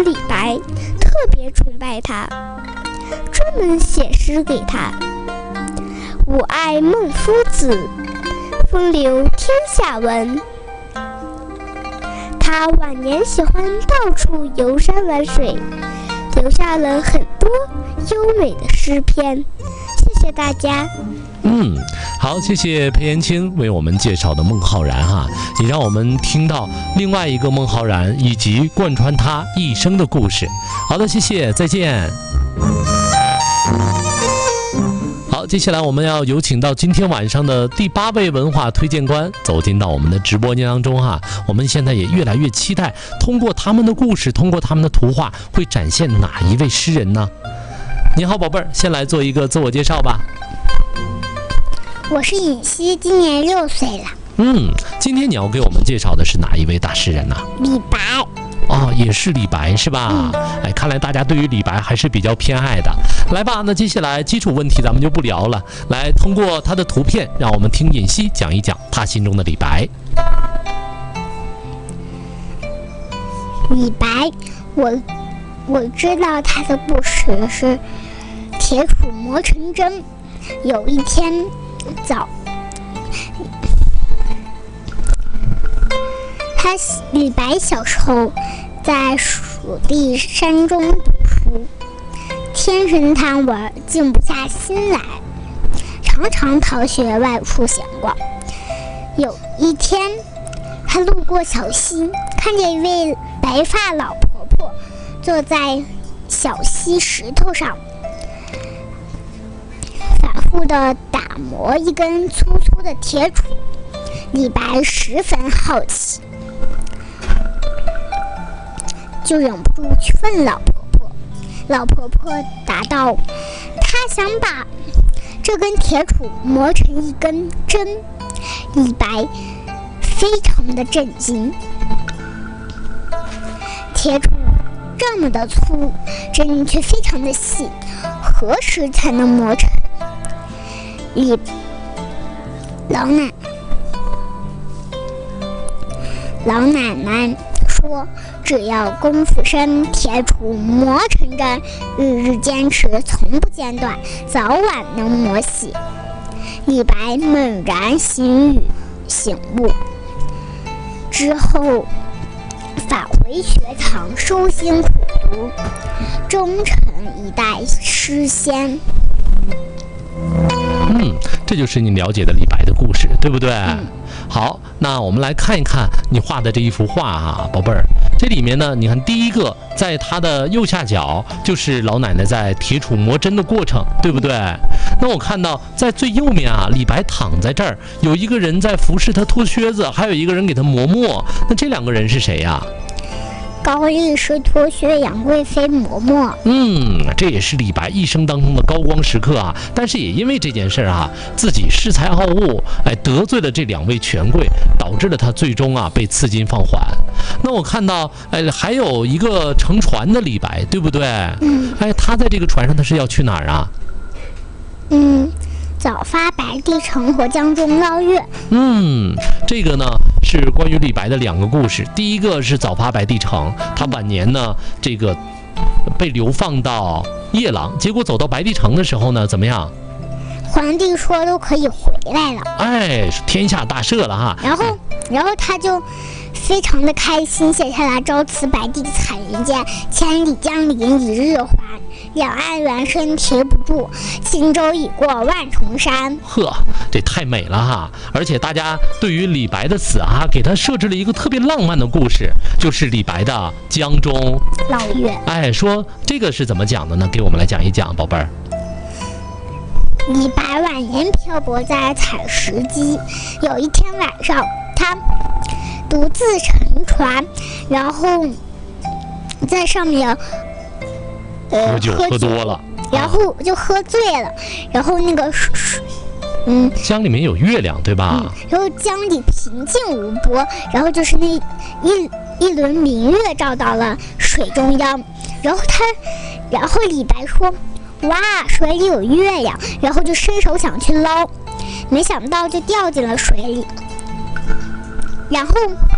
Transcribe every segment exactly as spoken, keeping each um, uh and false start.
李白特别崇拜他，专门写诗给他。我爱孟夫子，风流天下闻。他晚年喜欢到处游山玩水，留下了很多优美的诗篇。谢谢大家。 嗯，好，谢谢裴延青为我们介绍的孟浩然哈，也让我们听到另外一个孟浩然以及贯穿他一生的故事。好的，谢谢，再见。好，接下来我们要有请到今天晚上的第八位文化推荐官走进到我们的直播间当中哈。我们现在也越来越期待，通过他们的故事，通过他们的图画，会展现哪一位诗人呢？你好，宝贝儿，先来做一个自我介绍吧。 我是尹希，今年六岁了。 嗯，今天你要给我们介绍的是哪一位大诗人呢？ 李白。 哦，也是李白是吧？ 嗯、 哎，看来大家对于李白还是比较偏爱的。来吧，那接下来基础问题咱们就不聊了，来通过他的图片，让我们听尹希讲一讲他心中的李白。 李白，我我知道他的故事是铁杵磨成针。有一天早，他李白小时候在蜀地山中读书，天生贪玩，静不下心来，常常逃学外出闲逛。有一天，他路过小溪，看见一位白发老婆婆坐在小溪石头上，反复地打磨一根粗粗的铁杵。李白十分好奇，就忍不住去问老婆婆。老婆婆答道：“她想把这根铁杵磨成一根针。”李白非常的震惊，铁杵这么的粗，针却非常的细，何时才能磨成？李老奶老奶奶说：“只要功夫深，铁杵磨成针，日日坚持，从不间断，早晚能磨细。”李白猛然醒语醒悟，之后返回学堂，收心苦读，终成一代诗仙。 嗯，这就是你了解的李白的故事，对不对？ 嗯、 好，那我们来看一看你画的这一幅画啊，宝贝儿。这里面呢，你看第一个，在它的右下角就是老奶奶在铁杵磨针的过程，对不对？那我看到在最右面啊，李白躺在这儿，有一个人在服侍他脱靴子，还有一个人给他磨墨。那这两个人是谁呀？ 高力士脱靴，杨贵妃磨墨。 嗯，这也是李白一生当中的高光时刻啊。但是也因为这件事啊，自己恃才傲物，哎，得罪了这两位权贵，导致了他最终啊被赐金放缓。那我看到，哎，还有一个乘船的李白，对不对？ 嗯。 哎，他在这个船上，他是要去哪儿啊？ 嗯，早发白帝城和江中捞月。 嗯，这个呢是关于李白的两个故事。第一个是早发白帝城，他晚年呢这个被流放到夜郎，结果走到白帝城的时候呢，怎么样？ 皇帝说都可以回来了， 哎，天下大赦了哈。 然后，然后他就非常的开心，写下来朝辞白帝彩云间，千里江陵一日还，两岸猿声啼不住，轻舟已过万重山。 呵，这太美了哈！而且大家对于李白的死啊，给他设置了一个特别浪漫的故事，就是李白的江中捞月。 哎，说这个是怎么讲的呢？给我们来讲一讲，宝贝儿。 李白晚年漂泊在采石矶，有一天晚上，他独自乘船，然后在上面呃喝酒喝多了， 然后就喝醉了，然后那个水嗯江里面有月亮，对吧？ 嗯、然后江里平静无波，然后就是那一一轮明月照到了水中央，然后他然后李白说：“哇，水里有月亮！”然后就伸手想去捞，没想到就掉进了水里。然后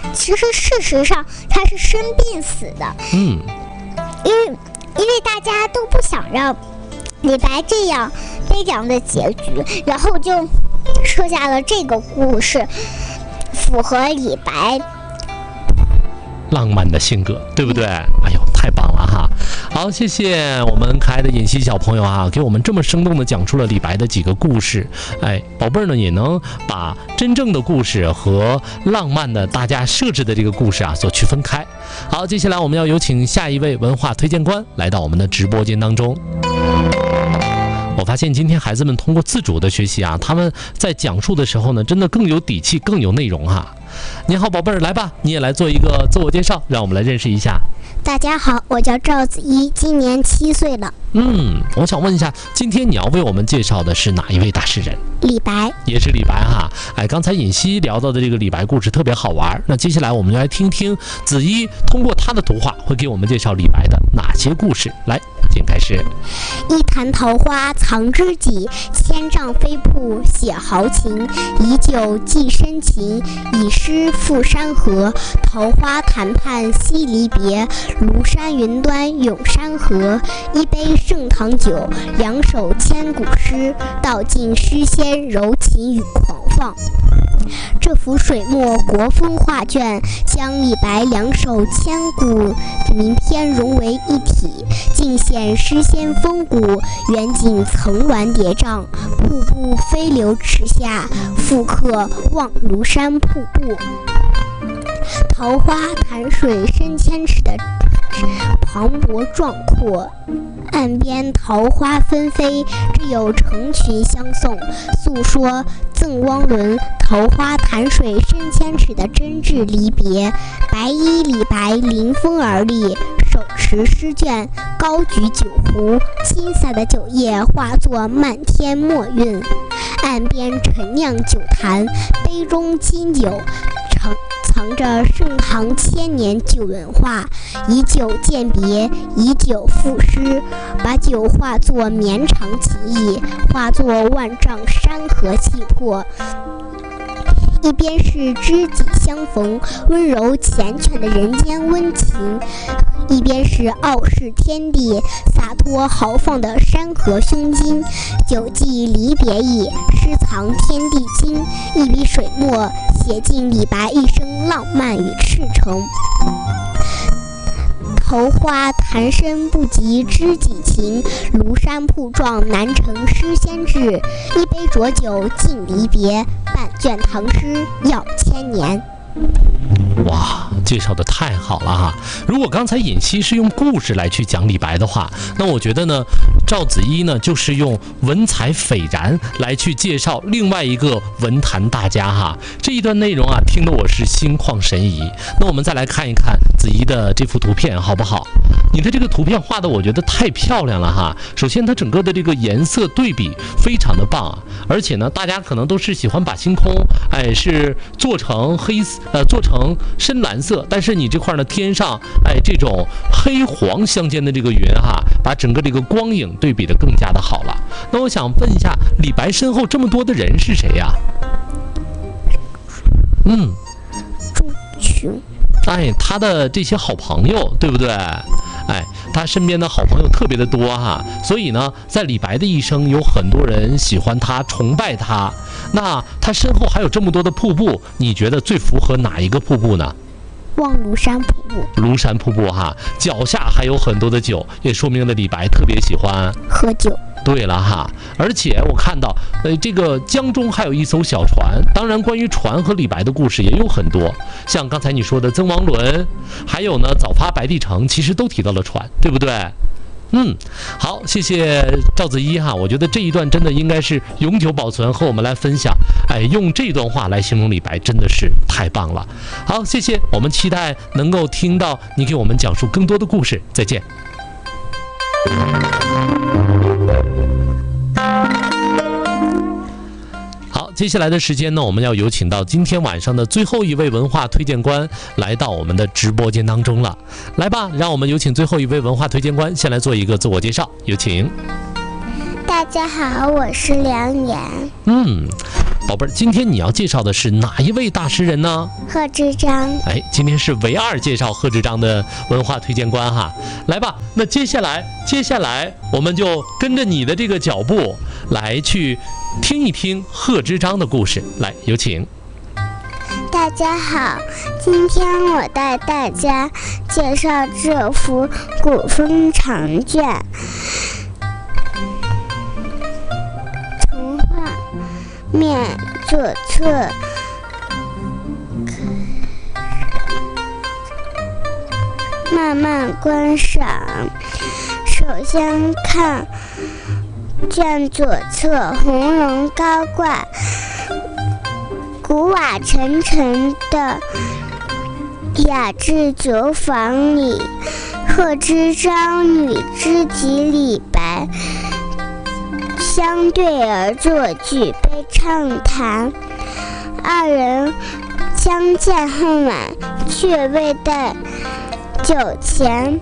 其实事实上他是生病死的。 嗯， 因为因为大家都不想让李白这样悲凉的结局，然后就设下了这个故事，符合李白浪漫的性格，对不对？哎呦，太棒了哈！好，谢谢我们可爱的尹希小朋友啊，给我们这么生动的讲出了李白的几个故事。哎，宝贝儿呢也能把真正的故事和浪漫的大家设置的这个故事啊所区分开。好，接下来我们要有请下一位文化推荐官来到我们的直播间当中。我发现今天孩子们通过自主的学习啊，他们在讲述的时候呢，真的更有底气，更有内容哈。你好，宝贝儿，来吧，你也来做一个自我介绍，让我们来认识一下。 大家好，我叫赵子怡，今年七岁了。 嗯，我想问一下，今天你要为我们介绍的是哪一位大诗人？ 李白， 也是李白哈。哎，刚才尹希聊到的这个李白故事特别好玩，那接下来我们就来听听子怡通过他的图画会给我们介绍李白的哪些故事。来，请开始。 一坛桃花藏知己，千丈飞瀑写豪情。以酒寄深情，以诗赋山河。桃花潭畔惜离别，庐山云端咏山河。一杯盛唐酒，两首千古诗，道尽诗仙柔情与狂放。这幅水墨国风画卷，将李白两首千古名篇融为一体，尽显诗仙风骨。远景层峦叠嶂，瀑布飞流池下，复刻望庐山瀑布。桃花潭水深千尺的磅礴壮阔，岸边桃花纷飞，只有成群相送，诉说赠汪伦桃花潭水深千尺的真挚离别。白衣李白临风而立，手持诗卷，高举酒壶，金色的酒液化作漫天墨韵。岸边陈酿酒坛，杯中金酒盛藏着盛唐千年旧文化，以酒鉴别，以酒赋诗，把酒化作绵长情意，化作万丈山河气魄。一边是知己相逢，温柔缱绻的人间温情；一边是傲视天地，洒脱豪放的山河胸襟。酒寄离别意，诗藏天地经。一笔水墨，写尽李白一生浪漫与赤诚。桃花潭深不及知己情，庐山瀑壮难成诗仙志。一杯浊酒尽离别，半卷唐诗要千年。 哇，介绍的太好了哈！如果刚才尹希是用故事来去讲李白的话，那我觉得呢，赵子怡呢就是用文采斐然来去介绍另外一个文坛大家哈。这一段内容啊，听得我是心旷神怡。那我们再来看一看子怡的这幅图片好不好？你的这个图片画的我觉得太漂亮了哈。首先它整个的这个颜色对比非常的棒啊，而且呢，大家可能都是喜欢把星空哎是做成黑呃做成深蓝色，但是你这块呢天上哎这种黑黄相间的这个云哈，把整个这个光影对比的更加的好了。那我想问一下，李白身后这么多的人是谁呀？嗯， 朱琼。 哎，他的这些好朋友，对不对？哎，他身边的好朋友特别的多哈，所以呢，在李白的一生，有很多人喜欢他、崇拜他。那他身后还有这么多的瀑布，你觉得最符合哪一个瀑布呢？ 望庐山瀑布。 庐山瀑布哈，脚下还有很多的酒，也说明了李白特别喜欢喝酒。 对了哈，而且我看到，呃，这个江中还有一艘小船。当然，关于船和李白的故事也有很多，像刚才你说的曾王伦，还有呢早发白帝城，其实都提到了船，对不对？嗯，好，谢谢赵子怡哈，我觉得这一段真的应该是永久保存和我们来分享。哎，用这段话来形容李白真的是太棒了。好，谢谢，我们期待能够听到你给我们讲述更多的故事。再见。好，接下来的时间呢，我们要有请到今天晚上的最后一位文化推荐官来到我们的直播间当中了。来吧，让我们有请最后一位文化推荐官先来做一个自我介绍，有请。 大家好，我是梁岩。 嗯， 宝贝儿，今天你要介绍的是哪一位大诗人呢？ 贺知章。 哎，今天是唯二介绍贺知章的文化推荐官哈。来吧，那接下来接下来我们就跟着你的这个脚步来去听一听贺知章的故事。来，有请。 大家好，今天我带大家介绍这幅古风长卷。从画面左侧慢慢观赏，首先看卷左侧红绒高挂，古瓦沉沉的雅致酒坊里，贺知章与知己李白相对而坐，举杯畅谈。二人相见恨晚，却未待酒前，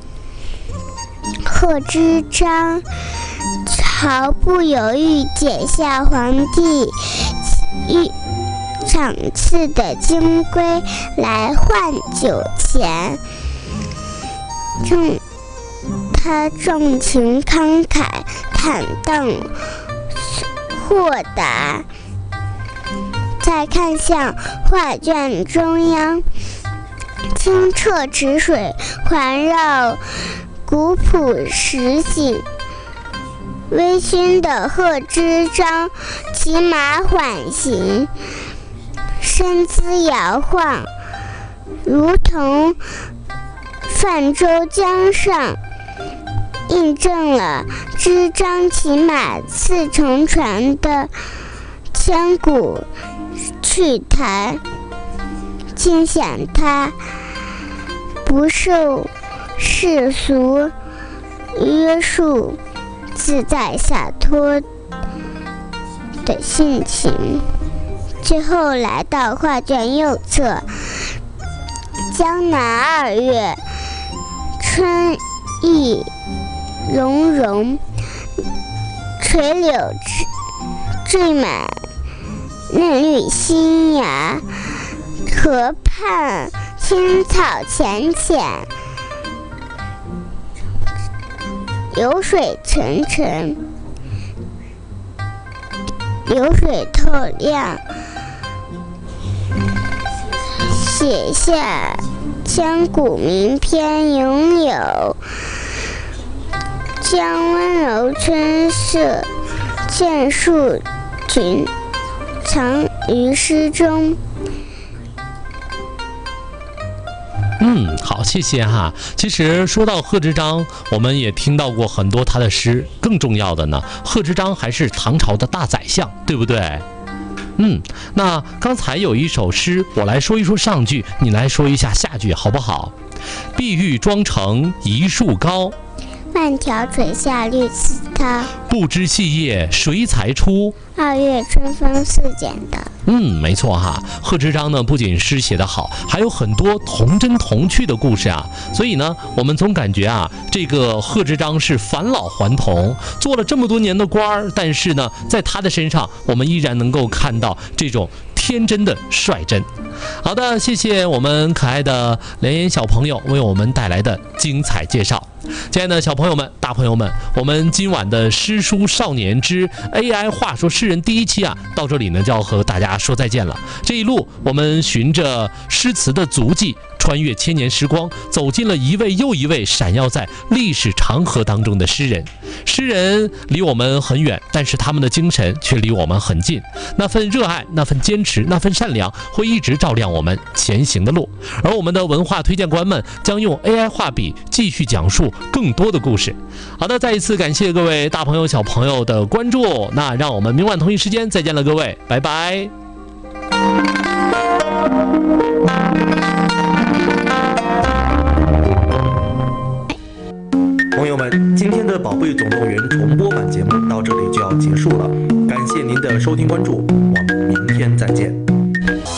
贺知章毫不犹豫解下皇帝御赏赐的金龟来换酒钱。正他重情慷慨，坦荡豁达。再看向画卷中央，清澈池水环绕古朴实景，微醺的贺知章骑马缓行，身姿摇晃，如同泛舟江上，印证了知章骑马似乘船的千古趣谈，尽显他不受世俗约束、自在洒脱的性情。最后来到画卷右侧，江南二月，春意融融，垂柳缀满嫩绿新芽，河畔青草浅浅，流水沉沉，流水透亮，写下千古名篇咏柳，将温柔春色眷树群藏于诗中。 嗯，好，谢谢哈。其实说到贺知章，我们也听到过很多他的诗。更重要的呢，贺知章还是唐朝的大宰相，对不对？嗯，那刚才有一首诗，我来说一说上句，你来说一下下句，好不好？碧玉妆成一树高， 万条垂下绿丝绦， 不知细叶谁裁出？ 二月春风似剪刀。 嗯，没错哈。贺知章呢，不仅诗写得好，还有很多童真童趣的故事啊。所以呢，我们总感觉啊，这个贺知章是返老还童，做了这么多年的官儿，但是呢，在他的身上，我们依然能够看到这种天真的率真。好的，谢谢我们可爱的连言小朋友为我们带来的精彩介绍。亲爱的小朋友们、大朋友们，我们今晚的诗书少年之 A I 话说诗人第一期啊，到这里呢就要和大家说再见了。这一路我们循着诗词的足迹，穿越千年时光，走进了一位又一位闪耀在历史长河当中的诗人。诗人离我们很远，但是他们的精神却离我们很近。那份热爱，那份坚持，那份善良，会一直照亮我们前行的路。而我们的文化推荐官们将用 A I 画笔继续讲述更多的故事。好的，再一次感谢各位大朋友小朋友的关注，那让我们明晚同一时间再见了，各位，拜拜。 朋友们，今天的宝贝总动员重播版节目到这里就要结束了，感谢您的收听关注，我们明天再见。